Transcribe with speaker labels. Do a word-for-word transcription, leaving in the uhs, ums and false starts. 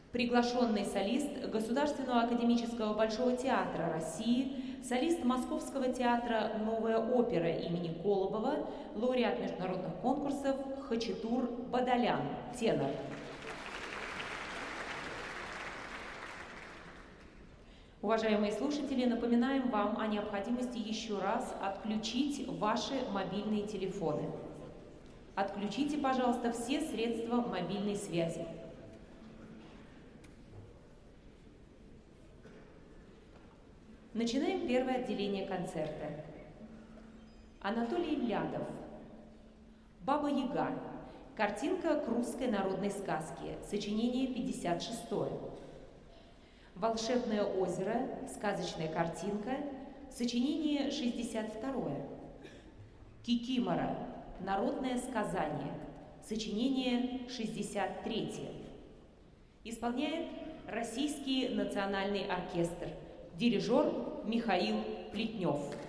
Speaker 1: Приглашенный солист Государственного академического Большого театра России, солист Московского театра «Новая опера» имени Колобова, лауреат международных конкурсов Хачатур Бадалян, тенор. Уважаемые слушатели, напоминаем вам о необходимости еще раз отключить ваши мобильные телефоны. Отключите, пожалуйста, все средства мобильной связи. Начинаем первое отделение концерта. Анатолий Лядов. «Баба-Яга». Картинка к русской народной сказке. Сочинение пятьдесят шестое. «Волшебное озеро». Сказочная картинка. Сочинение шестьдесят второе. «Кикимора». Народное сказание. Сочинение шестьдесят третье. Исполняет Российский национальный оркестр. Дирижер Михаил Плетнев.